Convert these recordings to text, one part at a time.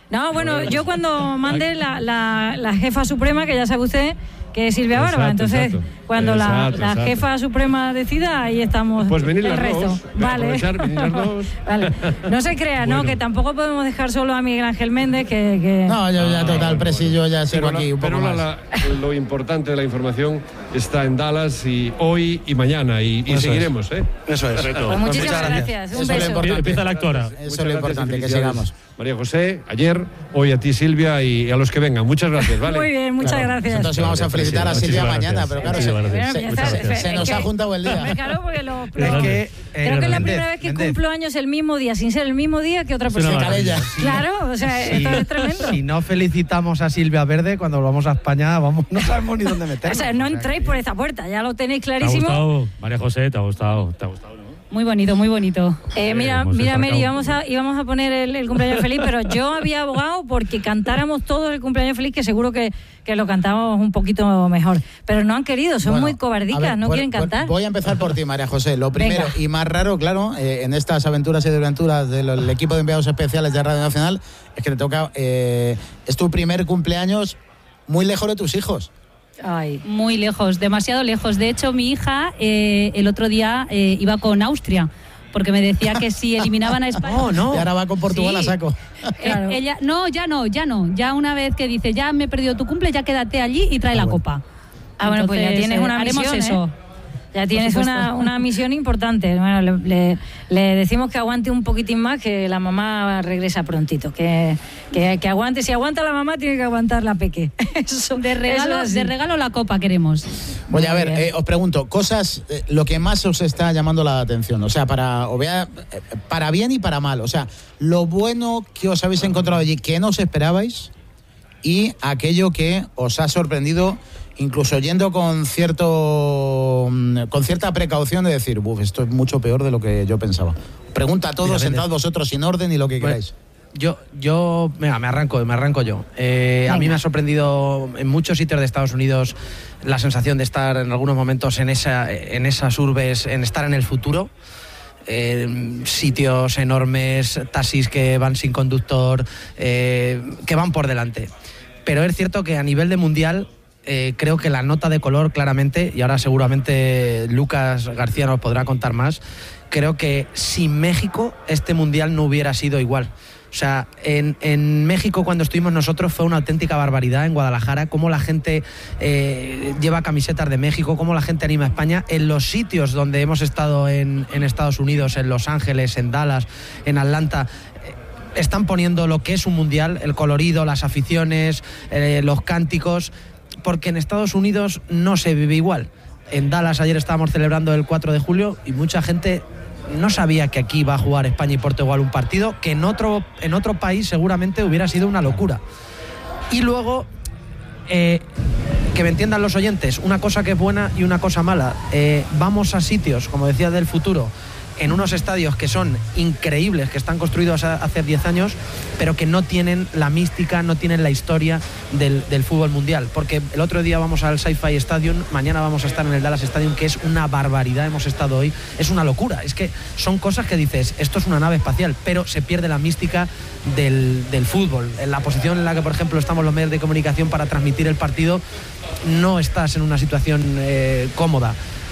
No, bueno, yo cuando mande la jefa suprema, que ya sabe usted que es Silvia Barba, entonces cuando la jefa suprema decida, ahí estamos. Pues venir el las resto. dos, Vale. venir las dos. Vale. No se crea, bueno. ¿No? Que tampoco podemos dejar solo a Miguel Ángel Méndez, que... No, yo ya total, presillo, ya sigo aquí un poco más. Lo importante de la información está en Dallas y hoy y mañana, y seguiremos, ¿eh? Eso es. Pues muchísimas gracias. Un beso. Empieza la actora. Eso es lo importante, que sigamos. María José, ayer, hoy a ti, Silvia, y a los que vengan. Muchas gracias, ¿vale? Muy bien, muchas gracias. Entonces vamos a felicitar a Silvia mañana, pero claro, se nos ha juntado el día. Claro, porque creo que es la primera vez que cumplo años el mismo día, sin ser el mismo día que otra persona. Claro, o sea, esto es tremendo. Si no felicitamos a Silvia Verde, cuando volvamos a España, no sabemos ni dónde meternos. O sea, no entréis por esta puerta, ya lo tenéis clarísimo. ¿Te ha gustado, María José? ¿Te ha gustado, ¿no? Muy bonito, muy bonito. Mira, Mary, íbamos a poner el cumpleaños feliz, pero yo había abogado porque cantáramos todos el cumpleaños feliz, que seguro que lo cantábamos un poquito mejor. Pero no han querido, son muy cobardicas, no quieren cantar. Voy a empezar por ti, María José. Lo primero y más raro, claro, en estas aventuras y desventuras del equipo de enviados especiales de Radio Nacional, es que te toca, es tu primer cumpleaños muy lejos de tus hijos. Ay. Muy lejos, demasiado lejos. De hecho, mi hija el otro día iba con Austria, porque me decía que si eliminaban a España... No. Y ahora va con Portugal a saco. Claro. Ella, ya una vez que dice, ya me he perdido tu cumple, ya quédate allí y trae la copa. Bueno, pues ya tienes una misión, haremos eso. Ya tienes una misión importante. Bueno, le decimos que aguante un poquitín más, que la mamá regresa prontito. Que aguante. Si aguanta la mamá, tiene que aguantar la peque. De regalo la copa queremos. Oye, a ver, os pregunto, cosas, lo que más os está llamando la atención, o sea, para bien y para mal. O sea, lo bueno que os habéis encontrado allí, que no os esperabais, y aquello que os ha sorprendido, incluso yendo con cierta precaución de decir, esto es mucho peor de lo que yo pensaba. Pregunta a todos, sentados vosotros sin orden y lo que queráis. Venga, me arranco yo. A mí me ha sorprendido en muchos sitios de Estados Unidos la sensación de estar en algunos momentos en esas urbes, en estar en el futuro. Sitios enormes, taxis que van sin conductor, que van por delante. Pero es cierto que a nivel de mundial, creo que la nota de color claramente, y ahora seguramente Lucas García nos podrá contar más, creo que sin México este mundial no hubiera sido igual. O sea, en México cuando estuvimos nosotros fue una auténtica barbaridad en Guadalajara, cómo la gente lleva camisetas de México, cómo la gente anima a España. En los sitios donde hemos estado en Estados Unidos, en Los Ángeles, en Dallas, en Atlanta, están poniendo lo que es un mundial, el colorido, las aficiones, los cánticos, porque en Estados Unidos no se vive igual. En Dallas ayer estábamos celebrando el 4 de julio y mucha gente no sabía que aquí iba a jugar España y Portugal un partido que en otro país seguramente hubiera sido una locura. Y luego, que me entiendan los oyentes, una cosa que es buena y una cosa mala. Vamos a sitios, como decía, del futuro, en unos estadios que son increíbles, que están construidos hace 10 años, pero que no tienen la mística, no tienen la historia del fútbol mundial. Porque el otro día vamos al SoFi Stadium, mañana vamos a estar en el Dallas Stadium, que es una barbaridad, hemos estado hoy, es una locura. Es que son cosas que dices, esto es una nave espacial, pero se pierde la mística del fútbol. En la posición en la que, por ejemplo, estamos los medios de comunicación para transmitir el partido, no estás en una situación cómoda.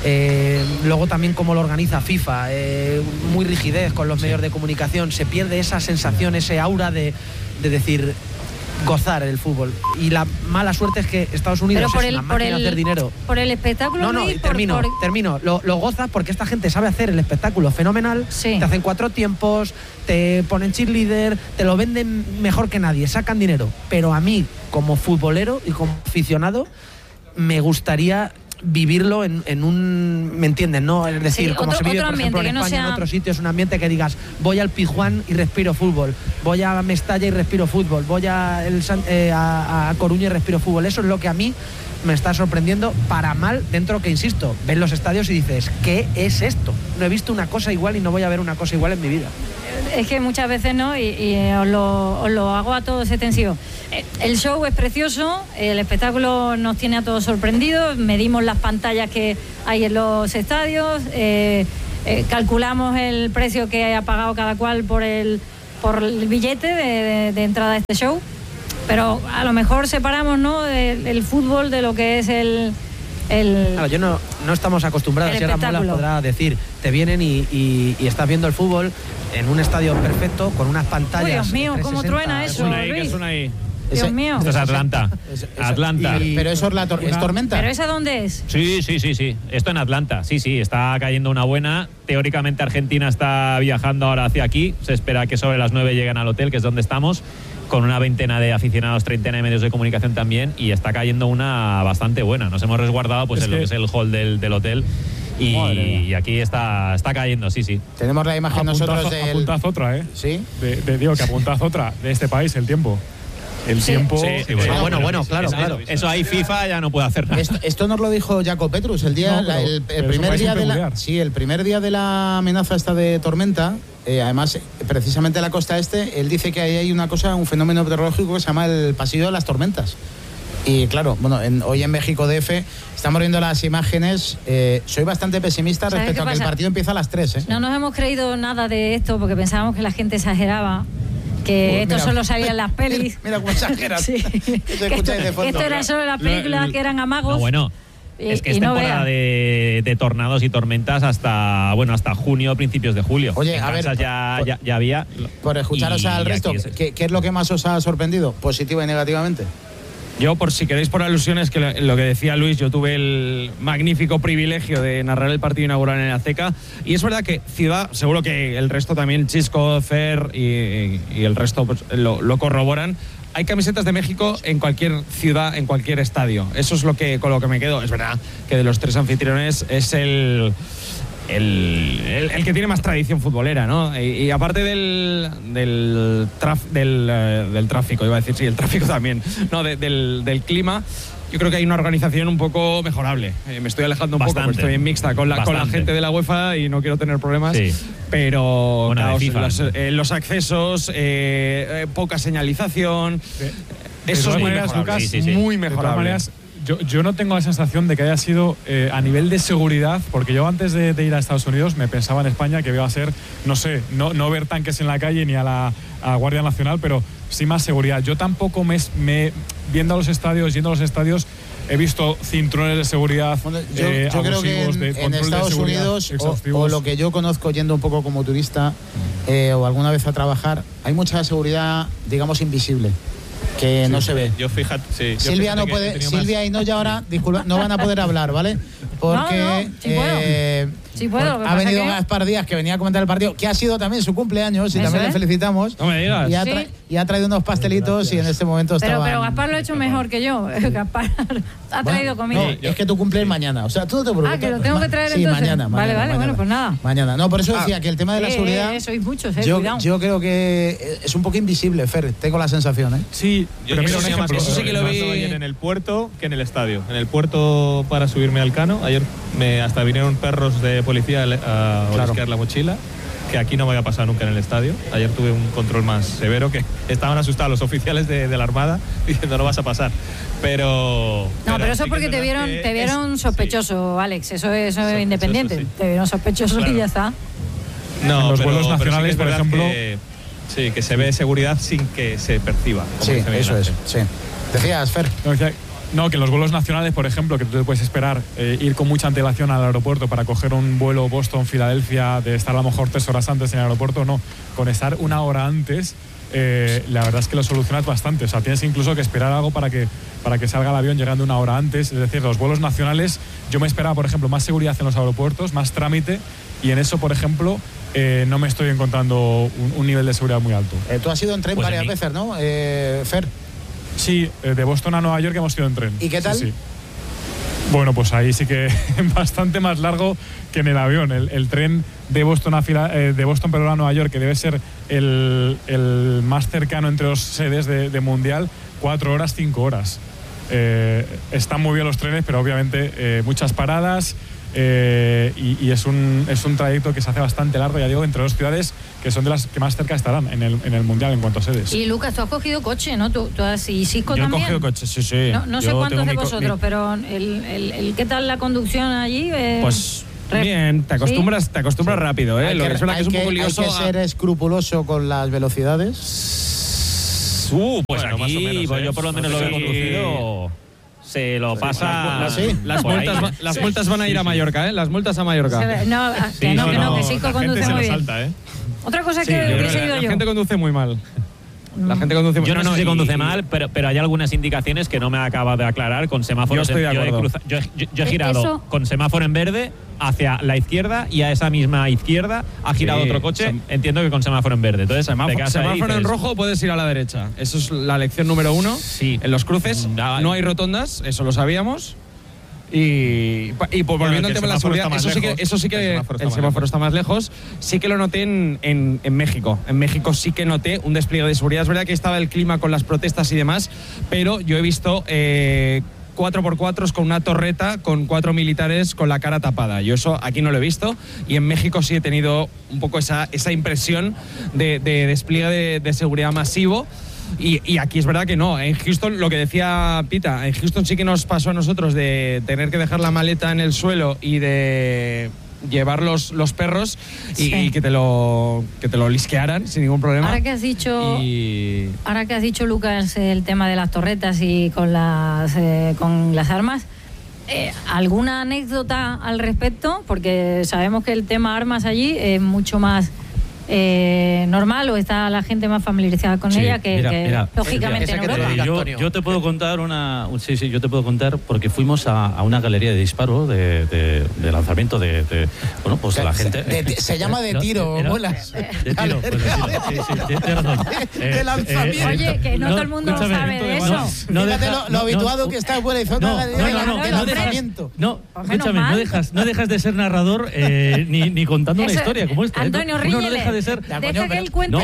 Luego también cómo lo organiza FIFA, muy rigidez con los medios de comunicación, se pierde esa sensación, ese aura de decir, gozar el fútbol. Y la mala suerte es que Estados Unidos es una máquina de hacer dinero. Por el espectáculo. Termino. Lo gozas porque esta gente sabe hacer el espectáculo fenomenal, te hacen 4 tiempos, te ponen cheerleader, te lo venden mejor que nadie, sacan dinero. Pero a mí, como futbolero y como aficionado, me gustaría vivirlo en un, ¿me entienden? ¿No? Es decir, como se vive, por ejemplo, en España, en otros sitios, un ambiente que digas, voy al Pizjuán y respiro fútbol, voy a Mestalla y respiro fútbol, voy a Coruña y respiro fútbol. Eso es lo que a mí me está sorprendiendo, para mal, dentro que, insisto, ves los estadios y dices, ¿qué es esto? No he visto una cosa igual y no voy a ver una cosa igual en mi vida. Es que muchas veces no, y os lo hago a todos extensivo. El show es precioso, el espectáculo nos tiene a todos sorprendidos, medimos las pantallas que hay en los estadios, calculamos el precio que ha pagado cada cual por por el billete de entrada a este show. Pero a lo mejor separamos, ¿no?, el fútbol de lo que es el Claro, yo no estamos acostumbrados, y ahora Molas podrá decir, te vienen y estás viendo el fútbol en un estadio perfecto, con unas pantallas. Uy, Dios mío, cómo truena eso, Luis. Dios mío. Esto es Atlanta. Atlanta. Pero eso es tormenta. ¿Pero esa dónde es? Sí. Esto en Atlanta. Sí, está cayendo una buena. Teóricamente Argentina está viajando ahora hacia aquí. Se espera que sobre las 9 lleguen al hotel, que es donde estamos, con una veintena de aficionados, treintena de medios de comunicación también, y está cayendo una bastante buena. Nos hemos resguardado pues en lo que es el hall del hotel. Y aquí está cayendo, sí. Tenemos la imagen nosotros del... Apuntad otra, ¿Sí? Digo que apuntad otra de este país, el tiempo. El tiempo... Sí, bueno, claro. Eso ahí FIFA ya no puede hacer nada. Esto nos lo dijo Jaco Petrus el primer día el primer día de la amenaza esta de tormenta. Además, precisamente en la costa este, él dice que ahí hay un fenómeno meteorológico que se llama el pasillo de las tormentas. Y claro, hoy en México DF estamos viendo las imágenes. Soy bastante pesimista respecto a que el partido empieza a las 3. No nos hemos creído nada de esto porque pensábamos que la gente exageraba, que esto solo salía en las pelis. Mira cómo exageras. Sí. Esto era solo en las películas que eran amagos. No, bueno. Es que es temporada de tornados y tormentas hasta junio, principios de julio. Oye, en a ver, ya había. Por escucharos al resto, ¿qué es lo que más os ha sorprendido, positiva y negativamente? Yo, por si queréis por alusiones, que lo que decía Luis, yo tuve el magnífico privilegio de narrar el partido inaugural en el Azteca, y es verdad que Ciudad, seguro que el resto también, Chisco, Fer y el resto pues, lo corroboran. Hay camisetas de México en cualquier ciudad, en cualquier estadio. Eso es con lo que me quedo. Es verdad que de los tres anfitriones es el que tiene más tradición futbolera, ¿no? Y aparte del tráfico, iba a decir, sí, el tráfico también, no, del clima, yo creo que hay una organización un poco mejorable. Me estoy alejando un poco, porque estoy en mixta con la gente de la UEFA y no quiero tener problemas. Sí. Pero los accesos, poca señalización, eso es muy mejorable. Muy mejorable. De todas maneras, yo no tengo la sensación de que haya sido a nivel de seguridad, porque yo antes de ir a Estados Unidos me pensaba en España que iba a ser, no ver tanques en la calle ni a la Guardia Nacional, pero sí más seguridad. Yo tampoco yendo a los estadios, he visto cinturones de seguridad. Bueno, yo creo que en Estados Unidos, o lo que yo conozco yendo un poco como turista o alguna vez a trabajar, hay mucha seguridad, digamos, invisible, que no se ve. Silvia y Noya ahora, disculpa, no van a poder hablar, ¿vale? Porque sí puedo. Ha venido Gaspar Díaz, que venía a comentar el partido, que ha sido también su cumpleaños y también le felicitamos. No me digas. Y ha traído unos pastelitos. Gracias. Y en este momento estaba. Pero Gaspar lo ha hecho mejor que yo. Gaspar ha traído comida. No, es que tu cumpleaños mañana. O sea, tú no te preocupes. Que lo tengo que traer entonces. Mañana. Vale, bueno, pues nada. Mañana. No, por eso decía que el tema de la seguridad. Sois muchos, yo creo que es un poco invisible, Fer. Tengo la sensación, ¿eh? Sí, pero mira, eso sí que lo vi ayer en el puerto que en el estadio. En el puerto para subirme al Cano. Ayer hasta vinieron perros de policía a olisquear la mochila, que aquí no me había pasado nunca en el estadio. Ayer tuve un control más severo, que estaban asustados los oficiales de la Armada diciendo no vas a pasar. Pero eso es porque te vieron sospechoso, sí. Alex. Eso es independiente. Sí. Te vieron sospechoso, claro. Y ya está. No, en los vuelos nacionales, sí, por ejemplo. Que se ve seguridad sin que se perciba. Sí, eso es. Sí. Decías, Fer. No, que en los vuelos nacionales, por ejemplo, que tú te puedes esperar ir con mucha antelación al aeropuerto para coger un vuelo Boston-Filadelfia, de estar a lo mejor 3 horas antes en el aeropuerto, no. Con estar 1 hora antes, la verdad es que lo solucionas bastante. O sea, tienes incluso que esperar algo para que salga el avión llegando 1 hora antes. Es decir, los vuelos nacionales, yo me esperaba, por ejemplo, más seguridad en los aeropuertos, más trámite, y en eso, por ejemplo, no me estoy encontrando un nivel de seguridad muy alto. Tú has ido en tren varias veces, ¿no, Fer? Sí, de Boston a Nueva York hemos ido en tren. ¿Y qué tal? Sí. Bueno, pues ahí sí que bastante más largo que en el avión. El tren de Boston a Nueva York, que debe ser el más cercano entre dos sedes de Mundial, 4 horas, 5 horas. Están muy bien los trenes, pero obviamente muchas paradas. Y es un trayecto que se hace bastante largo, ya digo, entre dos ciudades que son de las que más cerca estarán en el Mundial en cuanto a sedes. Y Lucas, tú has cogido coche, ¿no? Y Cisco yo también. Yo he cogido coche, sí. No sé cuántos de vosotros, pero ¿qué tal la conducción allí? Pues Bien, te acostumbras rápido, ¿eh? Hay Lo que, que suena que es un poco lioso. Hay que ser escrupuloso con las velocidades. Pues bueno, aquí más o menos, yo por lo menos lo he conducido. Se lo pasa. Las multas van a ir a Mallorca, ¿eh? Las multas a Mallorca. Que Chico conduce muy bien. Salta, ¿eh? Otra cosa que hubiese ido yo. La gente conduce muy mal. La gente conduce muy mal. Yo no sé si conduce y mal, pero hay algunas indicaciones que no me acaba de aclarar con semáforos. Yo estoy de acuerdo. Yo he girado con semáforo en verde hacia la izquierda y a esa misma izquierda ha girado otro coche. Entiendo que con semáforo en verde. Entonces, semáforo en rojo puedes ir a la derecha. Eso es la lección número 1. Sí. En los cruces no hay rotondas, eso lo sabíamos. Y volviendo al tema de la seguridad, eso sí que el semáforo está más lejos. Sí que lo noté en México. En México sí que noté un despliegue de seguridad. Es verdad que estaba el clima con las protestas y demás, pero yo he visto 4x4 con una torreta con 4 militares con la cara tapada. Yo eso aquí no lo he visto, y en México sí he tenido un poco esa impresión de despliegue de seguridad masivo. Y aquí es verdad que no. En Houston, lo que decía Pita, en Houston sí que nos pasó a nosotros de tener que dejar la maleta en el suelo y de llevar los perros y que te lo lisquearan sin ningún problema. Ahora que has dicho Lucas, el tema de las torretas y con las armas, ¿alguna anécdota al respecto? Porque sabemos que el tema armas allí es mucho más normal, o está la gente más familiarizada con ella que lógicamente en Europa. Yo te puedo contar yo te puedo contar porque fuimos a una galería de disparo de lanzamiento de la gente se llama de tiro, bolas. De tiro, pues tienes razón. De lanzamiento. Oye, que no todo el mundo sabe de eso. Fíjate lo habituado que está fuera y zona de lanzamiento. Escúchame, no dejas de ser narrador ni contando una historia como esta. Antonio, ríele. Deja que él cuente.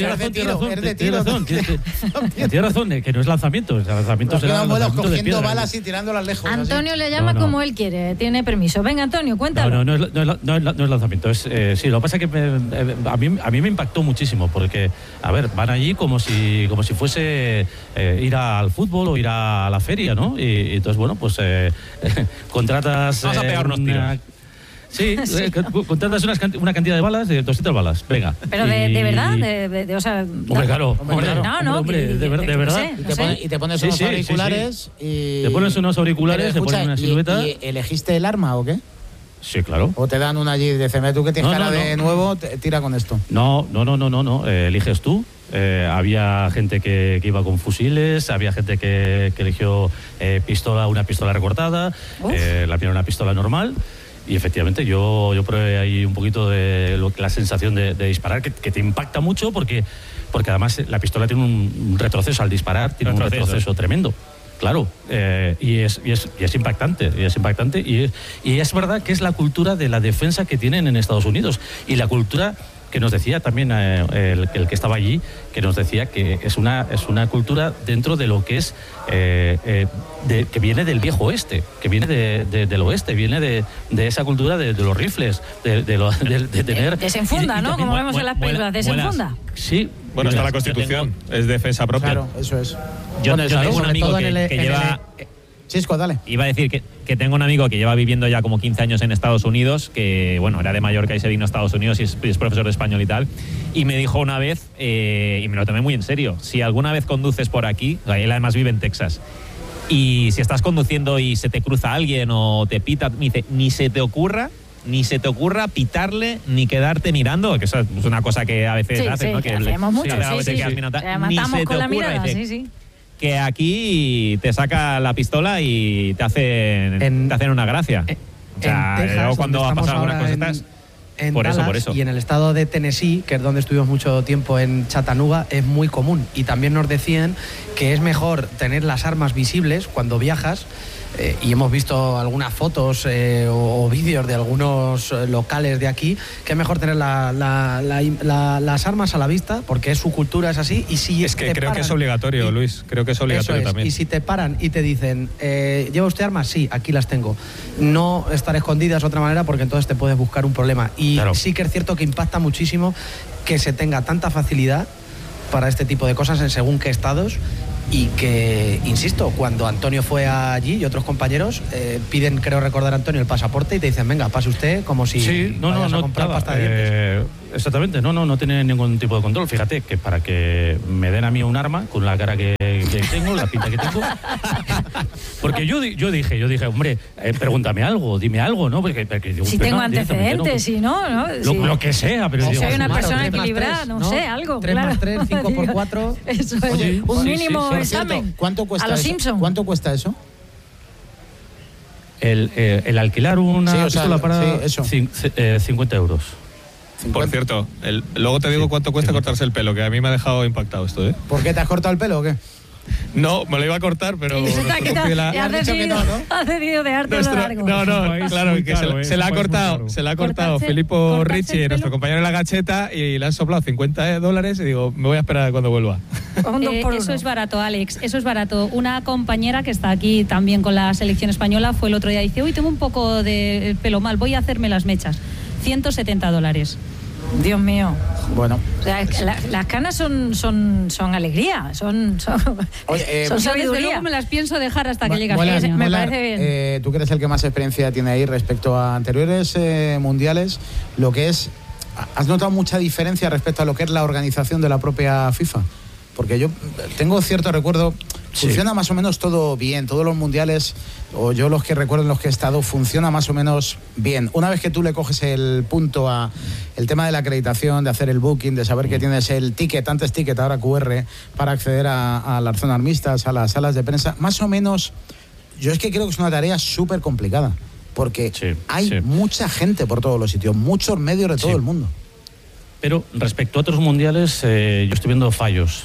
Tienes razón, que no es lanzamiento. El lanzamiento será cogiendo balas y tirándolas lejos. Antonio le llama como él quiere, tiene permiso. Venga, Antonio, cuéntalo. No es lanzamiento. Sí, lo que pasa es que a mí me impactó muchísimo, porque, a ver, van allí como si fuese ir al fútbol o ir a la feria, ¿no? Y entonces, bueno, pues contratas. Vamos a pegarnos tiros. Sí, contratas una cantidad de balas, de 200 balas, venga. Pero de verdad, o sea... Hombre, claro. De verdad. Y te pones unos auriculares y... Te pones unos auriculares, te pones una silueta... ¿Y elegiste el arma o qué? Sí, claro. ¿O te dan una allí de CM, tú que tienes cara de nuevo, tira con esto? No, eliges tú. Había gente que iba con fusiles, había gente que eligió una pistola recortada, la mía era una pistola normal. Y efectivamente yo probé ahí un poquito de la sensación de disparar, que te impacta mucho porque además la pistola tiene un retroceso al disparar, tiene un retroceso tremendo. Claro, y es impactante, y es verdad que es la cultura de la defensa que tienen en Estados Unidos, y la cultura que nos decía también el que estaba allí, que nos decía que es una cultura dentro de lo que es que viene del viejo oeste, que viene del oeste, viene de esa cultura de los rifles, de tener... Desenfunda, ¿no? Como vemos en las películas, desenfunda. Sí. Bueno, está la Constitución, es defensa propia. Claro, eso es. Yo tengo un amigo que lleva... Chisco, dale. Iba a decir que tengo un amigo que lleva viviendo ya como 15 años en Estados Unidos, que bueno, era de Mallorca y se vino a Estados Unidos y es profesor de español y tal, y me dijo una vez, y me lo tomé muy en serio, si alguna vez conduces por aquí, él además vive en Texas, y si estás conduciendo y se te cruza alguien o te pita, me dice, ni se te ocurra pitarle ni quedarte mirando, que eso es una cosa que a veces hacen, ¿no? Que hacemos mucho, matamos con la mirada, sí. Que aquí te saca la pistola y te hacen una gracia. O sea, en Texas, luego cuando ha pasado algunas cositas... Por eso. Y en el estado de Tennessee, que es donde estuvimos mucho tiempo en Chattanooga, es muy común. Y también nos decían que es mejor tener las armas visibles cuando viajas. Y hemos visto algunas fotos o vídeos de algunos locales de aquí, que es mejor tener las armas a la vista, porque su cultura es así. Y si es que creo que es obligatorio, Luis. Creo que es obligatorio también. Y si te paran y te dicen, ¿lleva usted armas? Sí, aquí las tengo. No estar escondidas de otra manera, porque entonces te puedes buscar un problema. Y sí que es cierto que impacta muchísimo que se tenga tanta facilidad para este tipo de cosas en según qué estados, y que, insisto, cuando Antonio fue allí y otros compañeros piden, creo recordar, Antonio, el pasaporte y te dicen, venga, pase usted, como si vayas a comprar pasta de dientes. Exactamente, no tiene ningún tipo de control. Fíjate que para que me den a mí un arma con la cara que tengo, la pinta que tengo, porque yo dije, hombre, pregúntame algo, dime algo, ¿no? Porque si tengo antecedentes, si no, lo que sea, pero si soy una persona equilibrada, no sé, algo. 3 más 3, 5 por 4. Eso es. Oye, un mínimo examen. ¿Cuánto cuesta a los eso? Simpson. ¿Cuánto cuesta eso? El alquilar una pistola para 50 euros. 50. Por cierto, luego te digo cuánto cuesta cortarse el pelo, que a mí me ha dejado impactado esto, ¿eh? ¿Por qué te has cortado el pelo o qué? No, me lo iba a cortar, pero... Has decidido dejarte lo largo. No, claro, que se la ha cortado Filippo Ricci, nuestro compañero en la gacheta, y le han soplado $50 y digo, me voy a esperar cuando vuelva. Eso es barato, Alex, eso es barato. Una compañera que está aquí también con la selección española fue el otro día y dice, uy, tengo un poco de pelo mal, voy a hacerme las mechas. $170. Dios mío. Bueno. O sea, las canas son alegría, son sabiduría. Luego me las pienso dejar hasta que llegue a fin. Me parece bien. Tú que eres el que más experiencia tiene ahí respecto a anteriores mundiales, lo que es, ¿has notado mucha diferencia respecto a lo que es la organización de la propia FIFA? Porque yo tengo cierto recuerdo, funciona más o menos todo bien, todos los mundiales, o yo los que recuerdo en los que he estado, funciona más o menos bien. Una vez que tú le coges el punto a el tema de la acreditación, de hacer el booking, de saber que tienes el ticket, antes ticket, ahora QR, para acceder a las zonas mixtas, a las salas de prensa, más o menos, yo es que creo que es una tarea súper complicada, porque hay mucha gente por todos los sitios, muchos medios de todo el mundo. Pero respecto a otros mundiales, yo estoy viendo fallos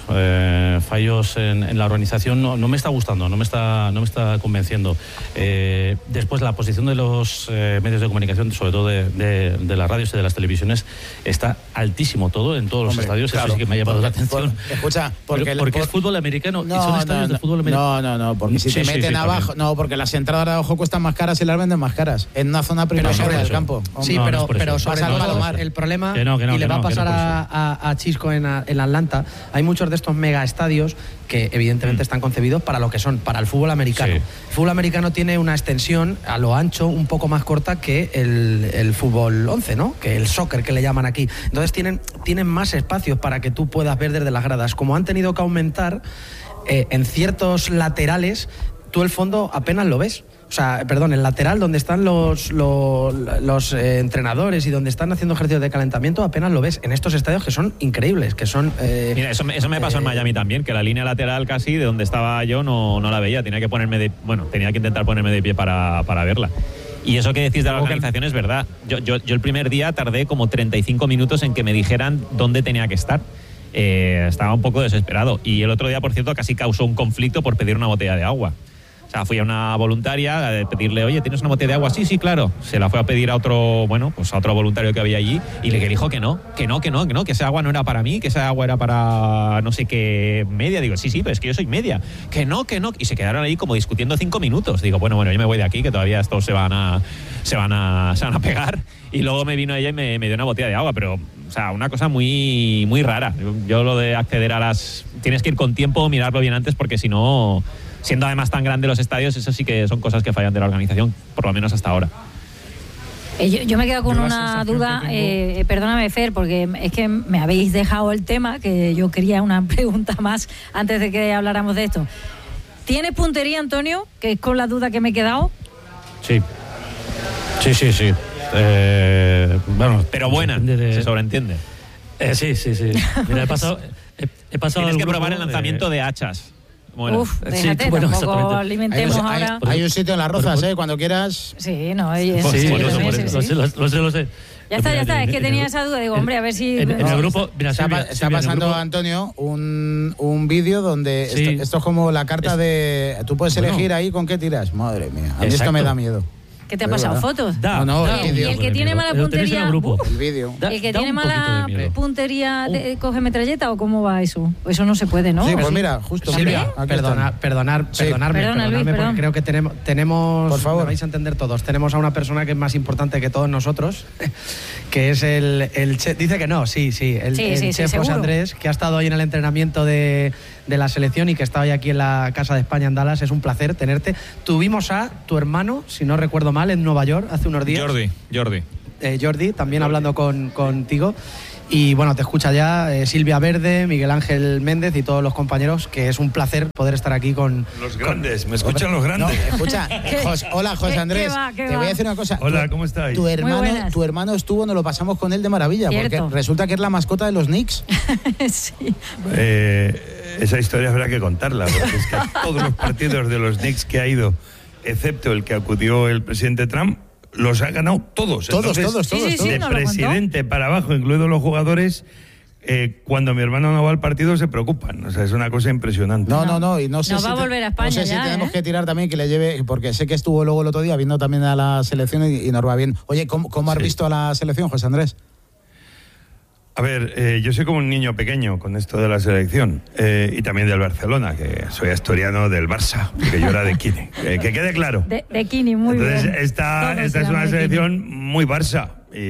en la organización. No me está gustando, no me está convenciendo. Después, la posición de los medios de comunicación, sobre todo de las radios y de las televisiones, está altísimo todo en todos los estadios. Claro, eso sí que me ha llamado la atención. Escucha, porque es fútbol americano y son estadios de fútbol americano. No, porque si te meten abajo, no, porque las entradas de abajo cuestan más caras y las venden más caras en una zona primaria del campo. Sí, pero sobre todo el problema y le va a pasar a Chisco en Atlanta. Hay muchos de estos mega estadios que evidentemente están concebidos para lo que son, para el fútbol americano. El fútbol americano tiene una extensión a lo ancho un poco más corta que el fútbol 11, ¿no? Que el soccer, que le llaman aquí. Entonces tienen más espacios para que tú puedas ver desde las gradas. Como han tenido que aumentar en ciertos laterales, tú el fondo apenas lo ves. O sea, perdón, el lateral donde están los entrenadores y donde están haciendo ejercicios de calentamiento apenas lo ves en estos estadios que son increíbles, que son... Mira, eso me pasó en Miami también, que la línea lateral casi de donde estaba yo no la veía, tenía que intentar ponerme de pie para verla. Y eso que decís de la organización es verdad. Yo el primer día tardé como 35 minutos en que me dijeran dónde tenía que estar. Estaba un poco desesperado. Y el otro día, por cierto, casi causó un conflicto por pedir una botella de agua. O sea, fui a una voluntaria a pedirle, oye, ¿tienes una botella de agua? Sí, claro. Se la fue a pedir a otro voluntario que había allí y le dijo que esa agua no era para mí, que esa agua era para no sé qué media. Digo, sí, pero es que yo soy media. Que no. Y se quedaron ahí como discutiendo 5 minutos. Digo, bueno, yo me voy de aquí, que todavía estos se van a pegar. Y luego me vino ella y me dio una botella de agua, pero, o sea, una cosa muy, muy rara. Yo lo de acceder a las... Tienes que ir con tiempo, mirarlo bien antes, porque si no... Siendo además tan grandes los estadios, eso sí que son cosas que fallan de la organización, por lo menos hasta ahora. Yo me quedo con una duda, perdóname, Fer, porque es que me habéis dejado el tema, que yo quería una pregunta más antes de que habláramos de esto. ¿Tienes puntería, Antonio? Que es con la duda que me he quedado. Sí. Bueno, pero buena, se sobreentiende. Sí. Mira, he pasado Tienes que probar el lanzamiento de hachas. Bueno, déjate, tampoco alimentemos ahora. Hay un sitio en Las Rozas, cuando quieras. Sí, no, lo sé. Ya está, es que tenía esa duda, digo, hombre, a ver si... En el grupo... Mira, está pasando, Antonio, un vídeo donde esto es como la carta de... Tú puedes elegir ahí con qué tiras. Madre mía, a mí esto me da miedo. ¿Qué te ha pasado? ¿Fotos? No, el vídeo. Y el que tiene mala puntería... El vídeo. ¿El que tiene mala puntería coge metralleta o cómo va eso? Eso no se puede, ¿no? Sí, pues mira, justo. Silvia, perdonadme, porque creo que tenemos por favor, me vais a entender todos. Tenemos a una persona que es más importante que todos nosotros, que es el chef. Dice que no, el chef José Andrés, que ha estado hoy en el entrenamiento de de la selección y que está hoy aquí en la Casa de España en Dallas. Es un placer tenerte. Tuvimos a tu hermano, si no recuerdo mal, en Nueva York hace unos días. Jordi, también hablando contigo. Y bueno, te escucha ya Silvia Verde, Miguel Ángel Méndez y todos los compañeros, que es un placer poder estar aquí con... Los grandes, me escuchan los grandes. No, escucha, hola José Andrés, te voy a decir una cosa. Hola, ¿cómo estáis? Tu hermano estuvo, nos lo pasamos con él de maravilla, Cierto. porque resulta que es la mascota de los Knicks. Sí. Esa historia habrá que contarla, porque es que a todos los partidos de los Knicks que ha ido, excepto el que acudió el presidente Trump, los ha ganado todos. Entonces, Sí, de presidente para abajo, incluidos los jugadores, cuando mi hermano no va al partido se preocupan. O sea, es una cosa impresionante. No, y no sé Nos si va a volver a España. No sé si ya, tenemos que tirar también que le lleve, porque sé que estuvo luego el otro día viendo también a la selección y nos va bien. Oye, ¿cómo has visto a la selección, José Andrés? A ver, yo soy como un niño pequeño con esto de la selección y también del Barcelona, que soy asturiano del Barça, que yo era de Kini. Que quede claro. De Kini, muy Entonces, bien. Esta es una selección muy Barça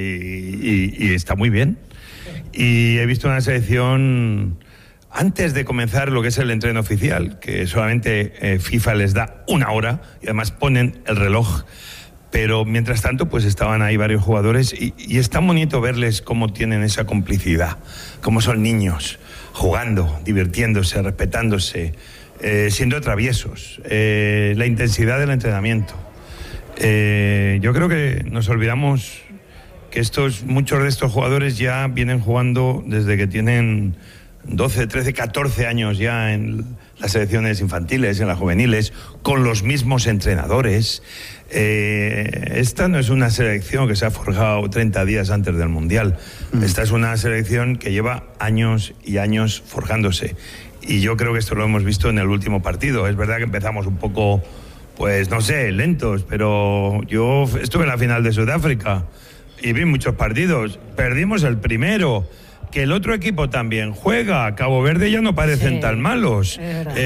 y está muy bien. Y he visto una selección antes de comenzar lo que es el entreno oficial, que solamente FIFA les da 1 hora y además ponen el reloj. Pero mientras tanto, pues estaban ahí varios jugadores y es tan bonito verles cómo tienen esa complicidad, cómo son niños, jugando, divirtiéndose, respetándose, siendo traviesos, la intensidad del entrenamiento. Yo creo que nos olvidamos que muchos de estos jugadores ya vienen jugando desde que tienen 12, 13, 14 años ya en las selecciones infantiles, en las juveniles, con los mismos entrenadores. Esta no es una selección que se ha forjado 30 días antes del Mundial. Esta es una selección que lleva años y años forjándose. Y yo creo que esto lo hemos visto en el último partido. Es verdad que empezamos un poco, pues no sé, lentos, pero yo estuve en la final de Sudáfrica y vi muchos partidos. Perdimos el primero. Que el otro equipo también juega. Cabo Verde ya no parecen tan malos.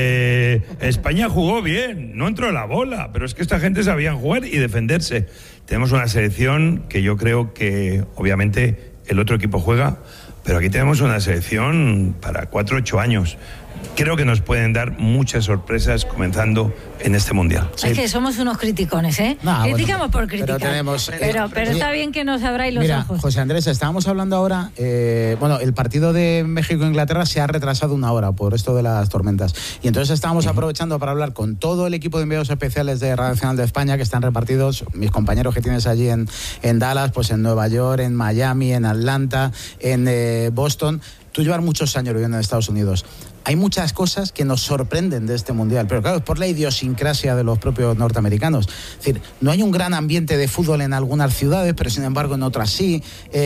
España jugó bien, no entró la bola, pero es que esta gente sabía jugar y defenderse. Tenemos una selección que yo creo que obviamente el otro equipo juega, pero aquí tenemos una selección para 4 o 8 años. Creo que nos pueden dar muchas sorpresas comenzando en este Mundial. Es que somos unos criticones, ¿eh? Criticamos por criticar. Pero está bien que nos abráis los ojos. José Andrés, estábamos hablando ahora, el partido de México-Inglaterra se ha retrasado 1 hora por esto de las tormentas. Y entonces estábamos aprovechando para hablar con todo el equipo de enviados especiales de Radio Nacional de España, que están repartidos, mis compañeros que tienes allí en Dallas, pues en Nueva York, en Miami, en Atlanta, en Boston. Tú llevas muchos años viviendo en Estados Unidos. Hay muchas cosas que nos sorprenden de este Mundial, pero claro, es por la idiosincrasia de los propios norteamericanos. Es decir, no hay un gran ambiente de fútbol en algunas ciudades, pero sin embargo en otras sí.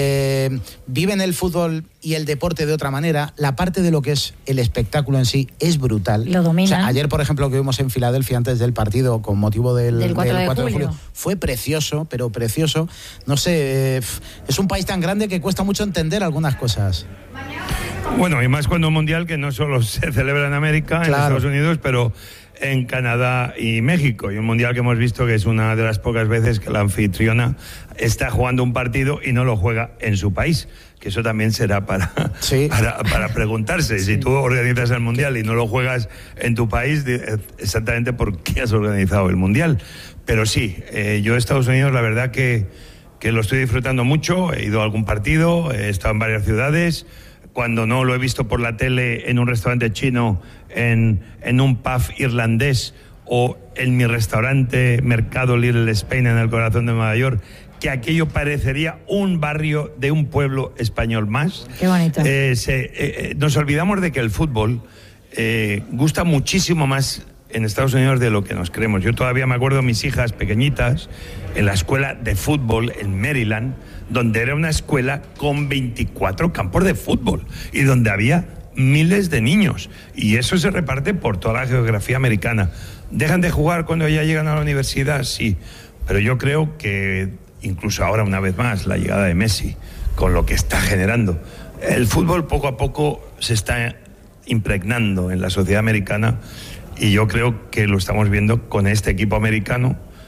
Viven el fútbol y el deporte de otra manera. La parte de lo que es el espectáculo en sí es brutal. Lo dominan. O sea, ayer, por ejemplo, que vimos en Filadelfia antes del partido con motivo del 4 de julio, fue precioso, pero precioso. No sé, es un país tan grande que cuesta mucho entender algunas cosas. Bueno, y más cuando un mundial que no solo se celebra en América, en Estados Unidos, pero en Canadá y México. Y un mundial que hemos visto que es una de las pocas veces que la anfitriona está jugando un partido y no lo juega en su país. Que eso también será para preguntarse. Si tú organizas el mundial y no lo juegas en tu país, exactamente por qué has organizado el mundial. Pero sí, yo Estados Unidos la verdad que lo estoy disfrutando mucho. He ido a algún partido, he estado en varias ciudades. Cuando no lo he visto por la tele en un restaurante chino, en un pub irlandés o en mi restaurante Mercado Little Spain en el corazón de Nueva York, que aquello parecería un barrio de un pueblo español más. Qué bonito. Nos olvidamos de que el fútbol gusta muchísimo más en Estados Unidos de lo que nos creemos. Yo todavía me acuerdo de mis hijas pequeñitas en la escuela de fútbol en Maryland, donde era una escuela con 24 campos de fútbol y donde había miles de niños. Y eso se reparte por toda la geografía americana. ¿Dejan de jugar cuando ya llegan a la universidad? Sí. Pero yo creo que incluso ahora, una vez más, la llegada de Messi, con lo que está generando, el fútbol poco a poco se está impregnando en la sociedad americana. Y yo creo que lo estamos viendo con este equipo americano,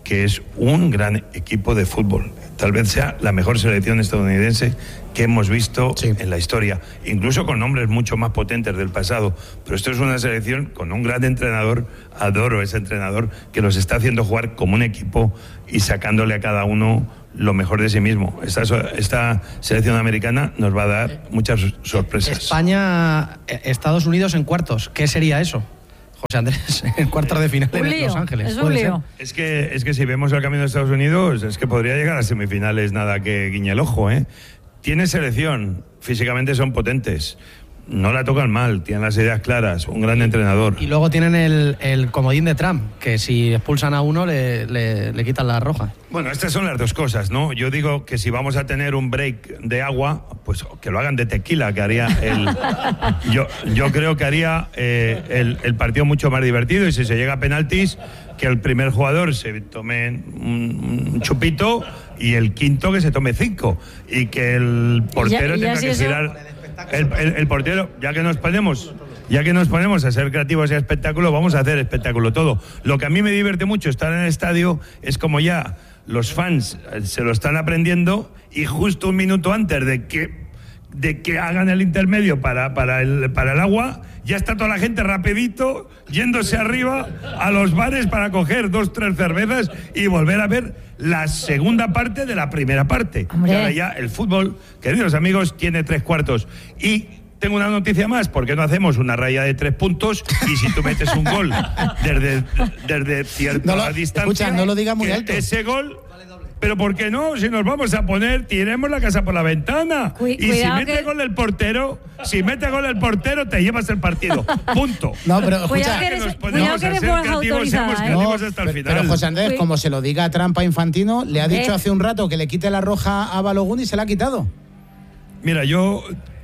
que es un gran equipo de fútbol. Tal vez sea la mejor selección estadounidense que hemos visto en la historia, incluso con nombres mucho más potentes del pasado. Pero esto es una selección con un gran entrenador, adoro ese entrenador, que los está haciendo jugar como un equipo y sacándole a cada uno lo mejor de sí mismo. Esta selección americana nos va a dar muchas sorpresas. España, Estados Unidos en cuartos, ¿qué sería eso? José Andrés, en cuartos de final en Los Ángeles. Es un lío. Es que si vemos el camino de Estados Unidos, es que podría llegar a semifinales nada que guiñe el ojo, ¿eh? Tiene selección, físicamente son potentes, no la tocan mal, tienen las ideas claras, un gran entrenador. Y luego tienen el comodín de Trump, que si expulsan a uno le quitan la roja. Bueno, estas son las dos cosas, ¿no? Yo digo que si vamos a tener un break de agua, pues que lo hagan de tequila, que haría yo creo que haría el partido mucho más divertido, y si se llega a penaltis, que el primer jugador se tome un chupito y el quinto que se tome 5, y que el portero tenga que girar. El portero, ya que nos ponemos a ser creativos y a espectáculo, vamos a hacer espectáculo todo. Lo que a mí me divierte mucho estar en el estadio es como ya los fans se lo están aprendiendo, y justo un minuto antes de que hagan el intermedio para el agua, ya está toda la gente rapidito yéndose arriba a los bares para coger 2-3 cervezas y volver a ver la segunda parte de la primera parte. Y ahora ya el fútbol, queridos amigos, tiene 3 cuartos. Y tengo una noticia más: ¿por qué no hacemos una raya de 3 puntos? Y si tú metes un gol desde cierta distancia, escucha, no lo diga muy alto. Ese gol... Pero ¿por qué no? Si nos vamos a poner, tiremos la casa por la ventana. Y si mete gol el portero, te llevas el partido. Punto. No, pero escucha, cuidado que eres creativos, seamos creativos hasta el final. Pero José Andrés, como se lo diga a Trump a Infantino, le ha dicho hace un rato que le quite la roja a Balogun y se la ha quitado. Mira, yo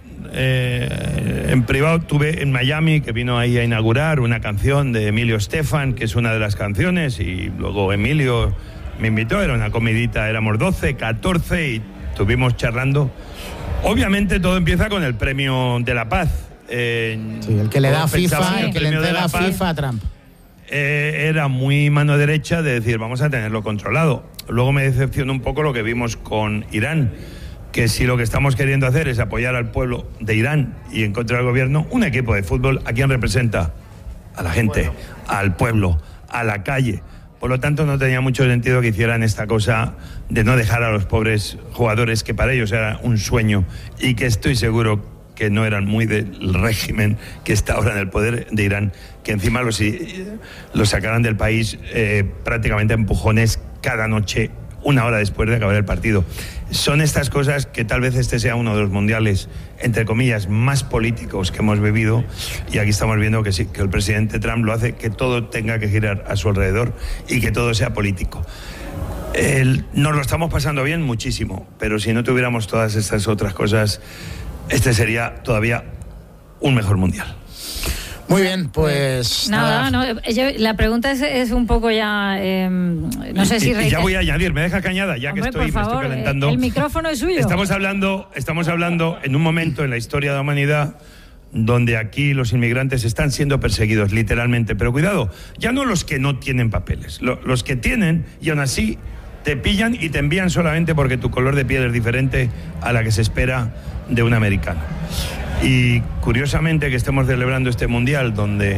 en privado tuve en Miami, que vino ahí a inaugurar una canción de Emilio Estefan, que es una de las canciones, y luego Emilio me invitó, era una comidita, éramos 12, 14 y estuvimos charlando. Obviamente todo empieza con el premio de la paz. El que le da FIFA, el que le entrega FIFA a Trump. Era muy mano derecha de decir, vamos a tenerlo controlado. Luego me decepcionó un poco lo que vimos con Irán, que si lo que estamos queriendo hacer es apoyar al pueblo de Irán y en contra del gobierno, un equipo de fútbol, ¿a quién representa? A la gente, al pueblo, a la calle. Por lo tanto, no tenía mucho sentido que hicieran esta cosa de no dejar a los pobres jugadores, que para ellos era un sueño, y que estoy seguro que no eran muy del régimen que está ahora en el poder de Irán, que encima los sacaran del país prácticamente a empujones cada noche, 1 hora después de acabar el partido. Son estas cosas que tal vez este sea uno de los mundiales, entre comillas, más políticos que hemos vivido, y aquí estamos viendo que sí, que el presidente Trump lo hace, que todo tenga que girar a su alrededor y que todo sea político. Nos lo estamos pasando bien muchísimo, pero si no tuviéramos todas estas otras cosas, este sería todavía un mejor mundial. Muy bien, pues nada. La pregunta es un poco ya, no sé si... ya voy a añadir, me deja que añada, ya. Hombre, que me estoy calentando. El micrófono es suyo. Estamos hablando en un momento en la historia de la humanidad donde aquí los inmigrantes están siendo perseguidos, literalmente. Pero cuidado, ya no los que no tienen papeles, los que tienen, y aún así te pillan y te envían solamente porque tu color de piel es diferente a la que se espera de un americano. Y curiosamente que estemos celebrando este mundial donde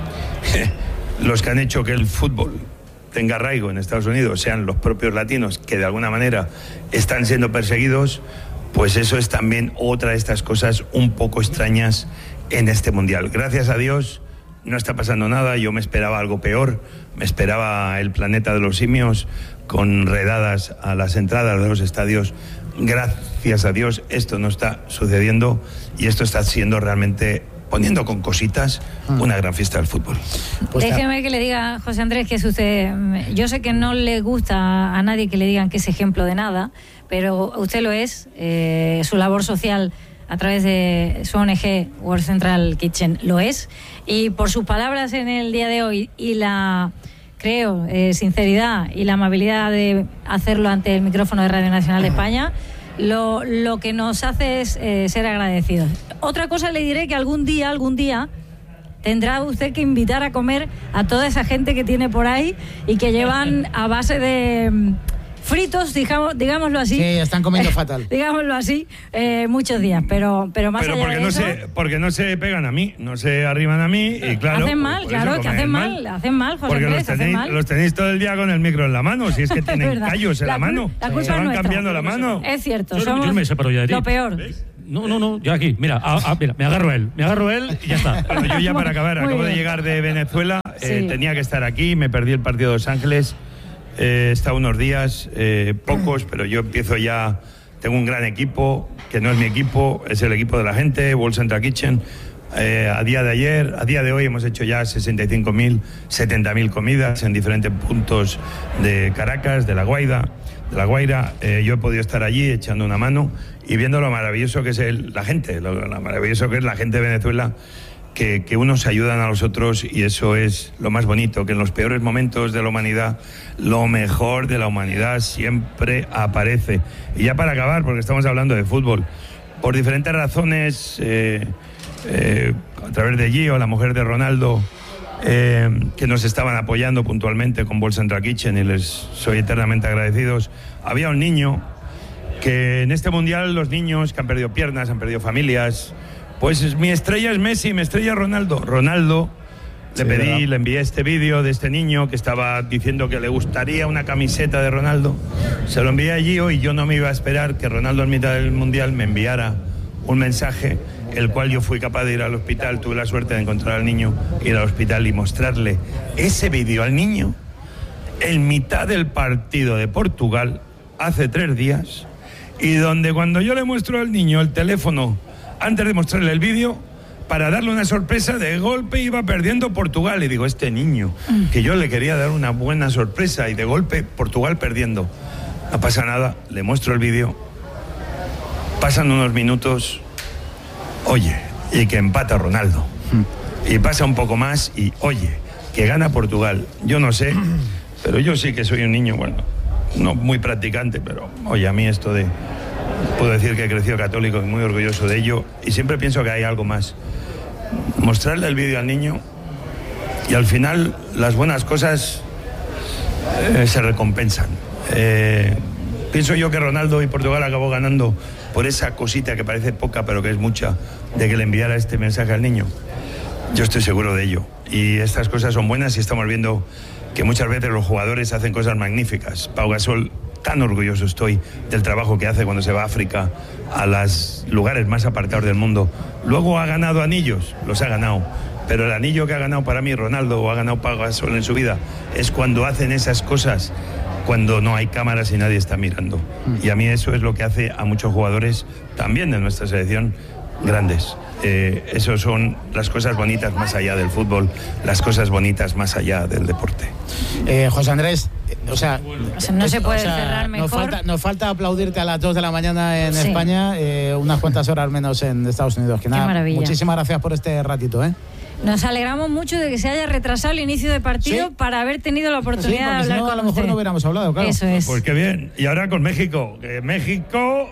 los que han hecho que el fútbol tenga arraigo en Estados Unidos sean los propios latinos, que de alguna manera están siendo perseguidos, pues eso es también otra de estas cosas un poco extrañas en este mundial. Gracias a Dios no está pasando nada. Yo me esperaba algo peor, me esperaba el planeta de los simios con redadas a las entradas de los estadios. Gracias a Dios esto no está sucediendo, y esto está siendo realmente, poniendo con cositas, una gran fiesta del fútbol. Pues déjeme que le diga, José Andrés, que es usted, yo sé que no le gusta a nadie que le digan que es ejemplo de nada, pero usted lo es. Su labor social a través de su ONG World Central Kitchen lo es, y por sus palabras en el día de hoy y la... creo, sinceridad y la amabilidad de hacerlo ante el micrófono de Radio Nacional de España, lo que nos hace es ser agradecidos. Otra cosa le diré, que algún día tendrá usted que invitar a comer a toda esa gente que tiene por ahí y que llevan a base de fritos, digámoslo así. Sí, están comiendo fatal. Digámoslo así, muchos días, pero más allá de eso... porque no se pegan a mí, no se arriban a mí y claro... Hacen mal, claro, que hacen mal, José porque Andrés, los tenéis todo el día con el micro en la mano, si es que tienen callos en la mano. La culpa se van es nuestra. cambiando la mano. Es cierto, yo somos me separo ya de ti. lo peor. No, yo aquí, mira, mira, me agarro él y ya está. Bueno, yo ya para acabar, acabo de llegar de Venezuela, tenía que estar aquí, me perdí el partido de Los Ángeles. He estado unos días, pocos, pero yo empiezo ya. Tengo un gran equipo, que no es mi equipo, es el equipo de la gente, World Central Kitchen. A día de hoy hemos hecho ya 65.000, 70.000 comidas en diferentes puntos de Caracas, de La Guaira. Yo he podido estar allí echando una mano y viendo lo maravilloso que es la gente, lo maravilloso que es la gente de Venezuela. Que unos se ayudan a los otros y eso es lo más bonito, que en los peores momentos de la humanidad, lo mejor de la humanidad siempre aparece. Y ya para acabar, porque estamos hablando de fútbol, por diferentes razones, a través de Gio, la mujer de Ronaldo, que nos estaban apoyando puntualmente con World Central Kitchen y les soy eternamente agradecidos, había un niño que en este mundial los niños que han perdido piernas, han perdido familias... Pues mi estrella es Messi, mi estrella es Ronaldo. Ronaldo, le envié este vídeo de este niño que estaba diciendo que le gustaría una camiseta de Ronaldo. Se lo envié a Gio y yo no me iba a esperar que Ronaldo en mitad del Mundial me enviara un mensaje, el cual yo fui capaz de ir al hospital, tuve la suerte de encontrar al niño, ir al hospital y mostrarle ese vídeo al niño en mitad del partido de Portugal hace 3 días y donde cuando yo le muestro al niño el teléfono antes de mostrarle el vídeo, para darle una sorpresa, de golpe iba perdiendo Portugal. Y digo, este niño, que yo le quería dar una buena sorpresa y de golpe Portugal perdiendo. No pasa nada, le muestro el vídeo. Pasan unos minutos, oye, y que empata Ronaldo. Y pasa un poco más y, oye, que gana Portugal. Yo no sé, pero yo sí que soy un niño, bueno, no muy practicante, pero, oye, a mí esto de... Puedo decir que he crecido católico y muy orgulloso de ello y siempre pienso que hay algo más. Mostrarle el vídeo al niño y al final las buenas cosas se recompensan. Pienso yo que Ronaldo y Portugal acabó ganando por esa cosita que parece poca pero que es mucha de que le enviara este mensaje al niño. Yo estoy seguro de ello y estas cosas son buenas y estamos viendo que muchas veces los jugadores hacen cosas magníficas. Pau Gasol, tan orgulloso estoy del trabajo que hace cuando se va a África, a los lugares más apartados del mundo. Luego ha ganado anillos, los ha ganado, pero el anillo que ha ganado para mí Ronaldo o ha ganado Pau Gasol en su vida es cuando hacen esas cosas, cuando no hay cámaras y nadie está mirando. Y a mí eso es lo que hace a muchos jugadores, también de nuestra selección, grandes. Eso son las cosas bonitas más allá del fútbol, las cosas bonitas más allá del deporte. José Andrés, o sea, no se puede cerrar mejor. Nos falta aplaudirte a las 2 de la mañana en España, unas cuantas horas menos en Estados Unidos. Que nada, maravilla. Muchísimas gracias por este ratito, Nos alegramos mucho de que se haya retrasado el inicio del partido para haber tenido la oportunidad de hablar con a lo mejor no hubiéramos hablado, claro. Eso es. Pues qué bien. Y ahora con México. México.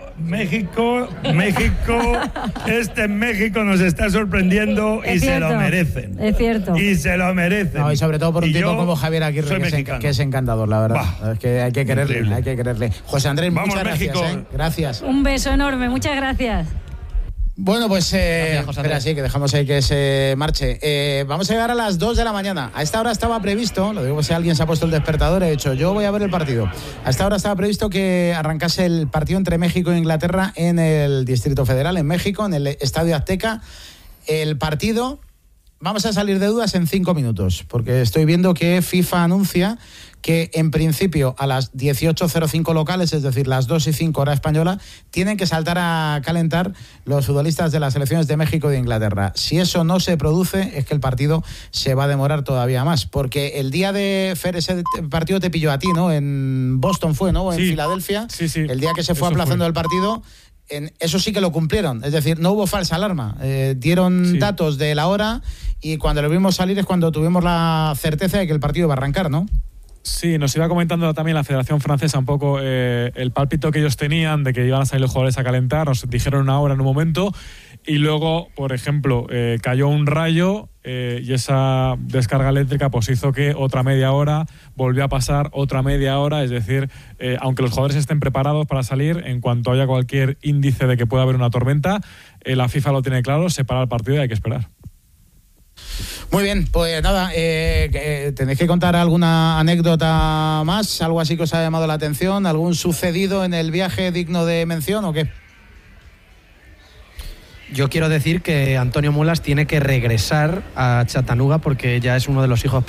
Este México nos está sorprendiendo y se lo merecen. Es cierto. Y se lo merecen. No, y sobre todo por un tipo como Javier Aguirre, que es encantador, la verdad. Es que hay que quererle, José Andrés, vamos, muchas México. Gracias. Gracias. Un beso enorme, muchas gracias. Bueno, pues espera, sí, que dejamos ahí que se marche. Vamos a llegar a las 2 de la mañana. A esta hora estaba previsto, lo digo por si alguien se ha puesto el despertador, he dicho, yo voy a ver el partido. A esta hora estaba previsto que arrancase el partido entre México e Inglaterra en el Distrito Federal, en México, en el Estadio Azteca. El partido, vamos a salir de dudas en 5 minutos, porque estoy viendo que FIFA anuncia que en principio a las 18:05 locales, es decir, las 2:05 hora española, tienen que saltar a calentar los futbolistas de las selecciones de México y de Inglaterra. Si eso no se produce, es que el partido se va a demorar todavía más, porque el día de Fer, ese partido te pilló a ti, ¿no? En Boston fue, ¿no? O en Filadelfia. Sí. El día que se fue aplazando el partido, eso sí que lo cumplieron, es decir, no hubo falsa alarma, dieron datos de la hora y cuando lo vimos salir es cuando tuvimos la certeza de que el partido iba a arrancar, ¿no? Sí, nos iba comentando también la Federación Francesa un poco el pálpito que ellos tenían de que iban a salir los jugadores a calentar. Nos dijeron una hora en un momento y luego, por ejemplo, cayó un rayo y esa descarga eléctrica pues hizo que otra media hora volvió a pasar otra media hora. Es decir, aunque los jugadores estén preparados para salir, en cuanto haya cualquier índice de que pueda haber una tormenta, la FIFA lo tiene claro, se para el partido y hay que esperar. Muy bien, pues nada, ¿tenéis que contar alguna anécdota más? ¿Algo así que os ha llamado la atención? ¿Algún sucedido en el viaje digno de mención o qué? Yo quiero decir que Antonio Mulas tiene que regresar a Chattanooga porque ya es uno de los hijos